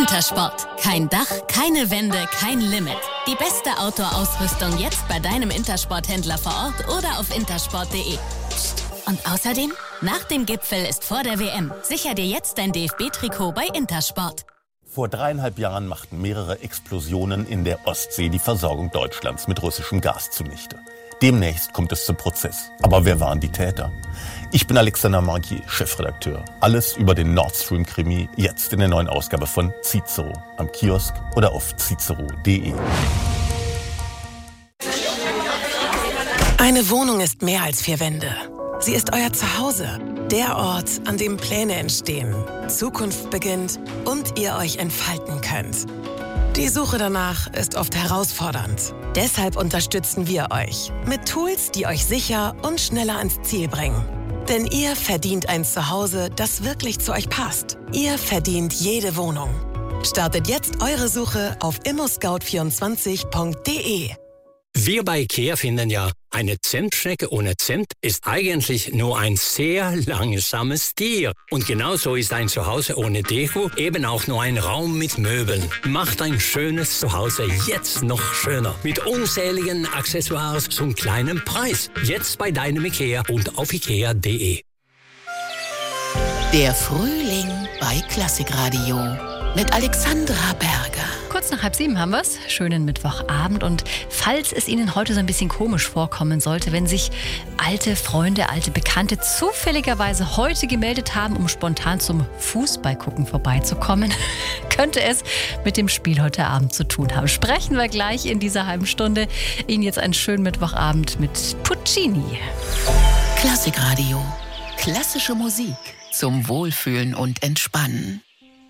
Intersport. Kein Dach, keine Wände, kein Limit. Die beste Outdoor-Ausrüstung jetzt bei deinem Intersport-Händler vor Ort oder auf intersport.de. Und außerdem, nach dem Gipfel ist vor der WM. Sicher dir jetzt dein DFB-Trikot bei Intersport. Vor 3,5 Jahren machten mehrere Explosionen in der Ostsee die Versorgung Deutschlands mit russischem Gas zunichte. Demnächst kommt es zum Prozess. Aber wer waren die Täter? Ich bin Alexander Marquier, Chefredakteur. Alles über den Nord Stream-Krimi jetzt in der neuen Ausgabe von Cicero. Am Kiosk oder auf cicero.de. Eine Wohnung ist mehr als 4 Wände. Sie ist euer Zuhause. Der Ort, an dem Pläne entstehen, Zukunft beginnt und ihr euch entfalten könnt. Die Suche danach ist oft herausfordernd. Deshalb unterstützen wir euch mit Tools, die euch sicher und schneller ans Ziel bringen. Denn ihr verdient ein Zuhause, das wirklich zu euch passt. Ihr verdient jede Wohnung. Startet jetzt eure Suche auf immoscout24.de. Wir bei IKEA finden ja, eine Zentschnecke ohne Zimt ist eigentlich nur ein sehr langsames Tier. Und genauso ist ein Zuhause ohne Deko eben auch nur ein Raum mit Möbeln. Macht ein schönes Zuhause jetzt noch schöner. Mit unzähligen Accessoires zum kleinen Preis. Jetzt bei deinem IKEA und auf ikea.de. Der Frühling bei Klassikradio mit Alexandra Berger. Kurz nach 6:30 haben wir es. Schönen Mittwochabend. Und falls es Ihnen heute so ein bisschen komisch vorkommen sollte, wenn sich alte Freunde, alte Bekannte zufälligerweise heute gemeldet haben, um spontan zum Fußballgucken vorbeizukommen, könnte es mit dem Spiel heute Abend zu tun haben. Sprechen wir gleich in dieser halben Stunde. Ihnen jetzt einen schönen Mittwochabend mit Puccini. Klassikradio. Klassische Musik zum Wohlfühlen und Entspannen.